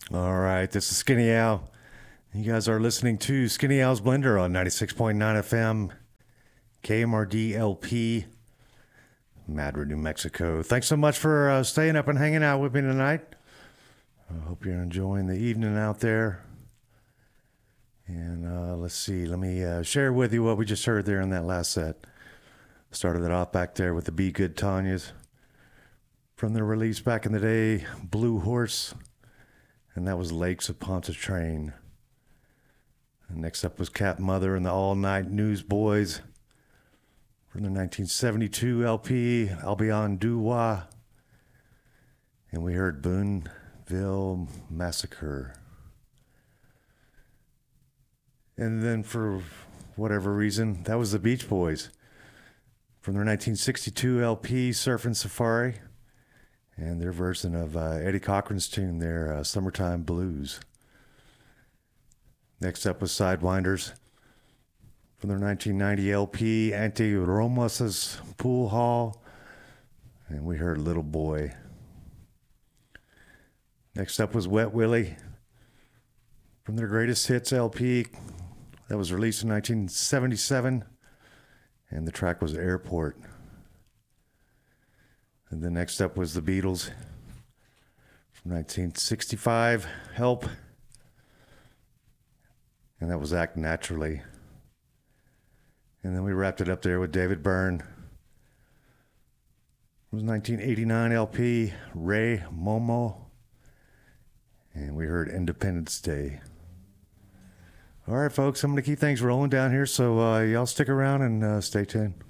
All right, this is Skinny Al. You guys are listening to Skinny Al's Blender on 96.9 FM, KMRD LP, Madrid, New Mexico. Thanks so much for staying up and hanging out with me tonight. I hope you're enjoying the evening out there. And let's see, let me share with you what we just heard there in that last set. Started it off back there with the Be Good Tanyas from their release back in the day, Blue Horse. And that was Lakes of Pontchartrain. And next up was Cat Mother and the All Night Newsboys from the 1972 LP, Albion Duwa. And we heard Boonville Massacre. And then for whatever reason, that was the Beach Boys from their 1962 LP, Surfing Safari. And their version of Eddie Cochran's tune there, Summertime Blues. Next up was Sidewinders from their 1990 LP, Anti Romas's Pool Hall. And we heard Little Boy. Next up was Wet Willie from their Greatest Hits LP that was released in 1977. And the track was Airport. And then next up was the Beatles from 1965, Help. And that was Act Naturally. And then we wrapped it up there with David Byrne. It was 1989 LP, Ray Momo. And we heard Independence Day. All right, folks, I'm going to keep things rolling down here, so y'all stick around and stay tuned.